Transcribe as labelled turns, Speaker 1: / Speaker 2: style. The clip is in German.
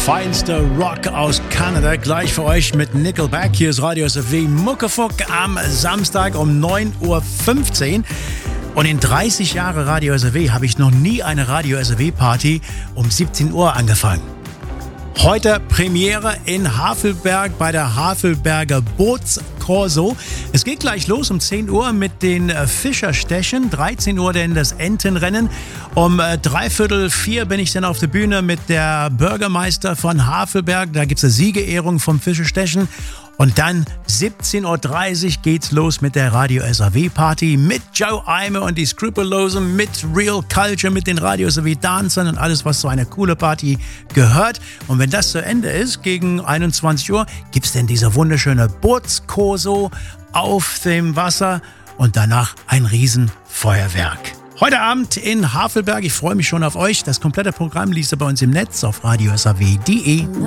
Speaker 1: Feinster Rock aus Kanada, gleich für euch mit Nickelback. Hier ist Radio SAW Muckefuck am Samstag um 9:15 Uhr. Und in 30 Jahren Radio SAW habe ich noch nie eine Radio SAW Party um 17 Uhr angefangen. Heute Premiere in Havelberg bei der Havelberger Bootskorso. Es geht gleich los um 10 Uhr mit den Fischerstechen, 13 Uhr dann das Entenrennen. Um 3:45 bin ich dann auf der Bühne mit der Bürgermeister von Havelberg. Da gibt es eine Siegerehrung vom Fischerstechen. Und dann 17:30 Uhr geht's los mit der Radio SAW Party mit Joe Eimer und die Skrupellosen, mit Real Culture, mit den Radio SAW Dancern und alles, was zu einer coole Party gehört. Und wenn das zu Ende ist, gegen 21 Uhr, gibt's dann diese wunderschöne Bootskorso auf dem Wasser und danach ein Riesenfeuerwerk. Heute Abend in Havelberg, ich freue mich schon auf euch. Das komplette Programm liest ihr bei uns im Netz auf radiosaw.de.